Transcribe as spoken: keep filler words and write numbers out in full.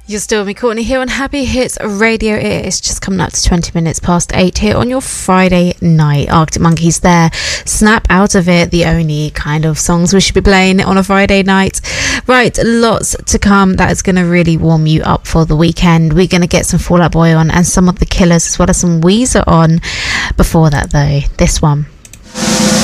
You're still with me, Courtney, here on Happy Hits Radio. It is just coming up to twenty minutes past eight here on your Friday night. Arctic Monkeys there. Snap Out of It, the only kind of songs we should be playing on a Friday night. Right, lots to come. That is going to really warm you up for the weekend. We're going to get some Fall Out Boy on and some of the Killers as well as some Weezer on. Before that, though, this one.